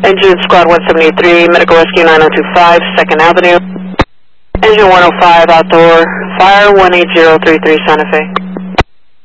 Engine Squad 173, Medical Rescue 9025, 2nd Avenue. Engine 105, outdoor, fire 18033 Santa Fe.